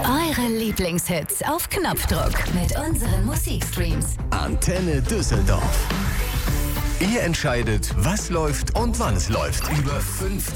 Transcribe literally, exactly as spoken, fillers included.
Eure Lieblingshits auf Knopfdruck mit unseren Musikstreams. Antenne Düsseldorf. Ihr entscheidet, was läuft und wann es läuft. Über fünfzig